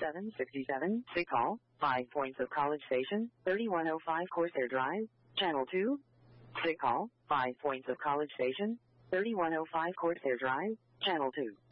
767, Sig Hall, 5 points of College Station, 3105 Corsair Drive, Channel 2. Sig Hall, 5 points of College Station, 3105 Corsair Drive, Channel 2.